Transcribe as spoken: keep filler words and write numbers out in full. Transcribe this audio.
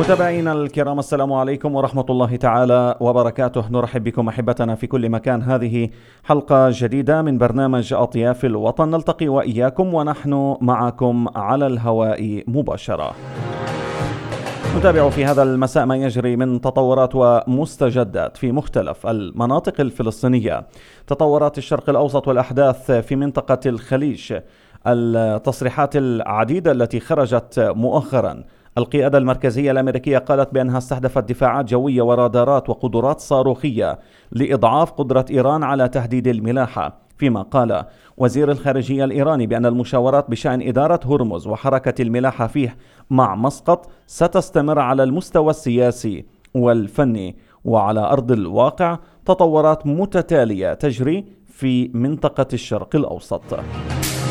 متابعينا الكرام، السلام عليكم ورحمة الله تعالى وبركاته. نرحب بكم أحبتنا في كل مكان. هذه حلقة جديدة من برنامج أطياف الوطن، نلتقي وإياكم ونحن معكم على الهواء مباشرة. نتابع في هذا المساء ما يجري من تطورات ومستجدات في مختلف المناطق الفلسطينية، تطورات الشرق الأوسط والأحداث في منطقة الخليج، التصريحات العديدة التي خرجت مؤخرا. القيادة المركزية الأمريكية قالت بأنها استهدفت دفاعات جوية ورادارات وقدرات صاروخية لإضعاف قدرة إيران على تهديد الملاحة، فيما قال وزير الخارجية الإيراني بأن المشاورات بشأن إدارة هرمز وحركة الملاحة فيه مع مسقط ستستمر على المستوى السياسي والفني، وعلى أرض الواقع تطورات متتالية تجري في منطقة الشرق الأوسط.